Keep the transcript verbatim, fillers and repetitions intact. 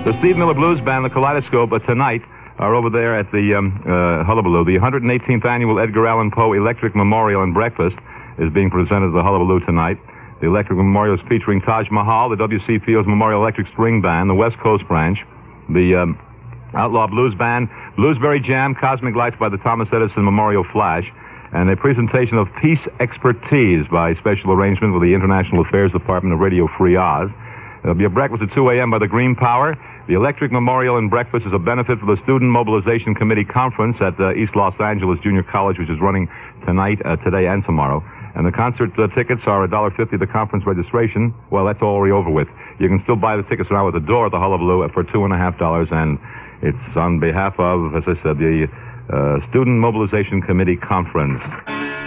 The Steve Miller Blues Band, the Kaleidoscope, uh, tonight are over there at the um, uh, Hullabaloo. The one hundred eighteenth Annual Edgar Allan Poe Electric Memorial and Breakfast is being presented at the Hullabaloo tonight. The Electric Memorial is featuring Taj Mahal, the W C Fields Memorial Electric String Band, the West Coast branch, the um, Outlaw Blues Band, Bluesberry Jam, Cosmic Lights by the Thomas Edison Memorial Flash, and a presentation of Peace Expertise by special arrangement with the International Affairs Department of Radio Free Oz. There'll be a breakfast at two a.m. by the Green Power. The Electric Memorial and Breakfast is a benefit for the Student Mobilization Committee Conference at uh, East Los Angeles Junior College, which is running tonight, uh, today, and tomorrow. And the concert uh, tickets are one dollar fifty. The conference registration, well, that's already over with. You can still buy the tickets now at the door at the Hullabaloo for two and a half dollars, and it's on behalf of, as I said, the uh, Student Mobilization Committee Conference.